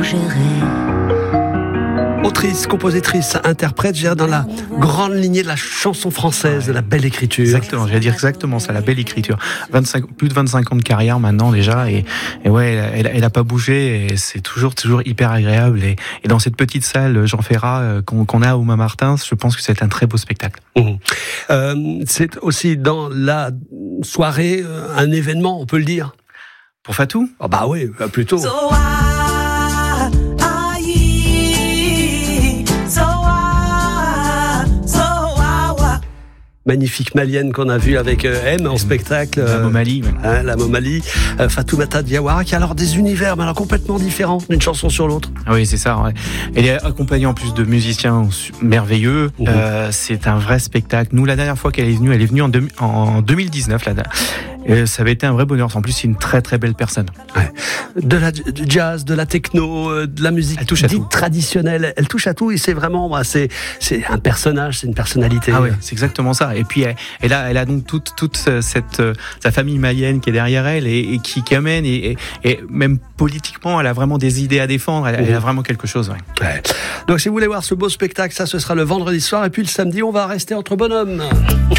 tout gérer. Autrice, compositrice, interprète, je dirais dans la grande lignée de la chanson française, de la belle écriture. Exactement, j'allais dire exactement ça, la belle écriture. Plus de 25 ans de carrière maintenant déjà, et ouais, elle a pas bougé, et c'est toujours hyper agréable. Et dans cette petite salle Jean Ferrat qu'on a au Montmartin, je pense que c'est un très beau spectacle. C'est aussi dans la soirée un événement, on peut le dire. Pour Fatou ? Ah bah oui, plutôt. Magnifique malienne qu'on a vue avec M en spectacle. La Momali. Ouais. La Momali. Fatoumata Diawara, qui a alors des univers mais alors complètement différents d'une chanson sur l'autre. Oui, c'est ça. Ouais. Elle est accompagnée en plus de musiciens merveilleux. C'est un vrai spectacle. Nous, la dernière fois qu'elle est venue en 2019. Ça avait été un vrai bonheur. En plus, c'est une très très belle personne. Ouais. Du jazz, de la techno, de la musique dite traditionnelle. Elle touche à tout et c'est vraiment, c'est un personnage, c'est une personnalité. Ah oui, c'est exactement ça. Et puis elle a donc toute sa famille malienne qui est derrière elle et qui amène et même politiquement, elle a vraiment des idées à défendre. Elle a vraiment quelque chose. Ouais. Ouais. Donc si vous voulez voir ce beau spectacle, ça ce sera le vendredi soir et puis le samedi, on va rester entre bonhommes.